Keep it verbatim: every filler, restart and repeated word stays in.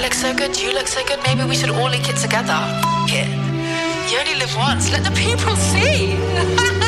look so good, you look so good, maybe we should all link it together. F- it. You only live once, let the people see.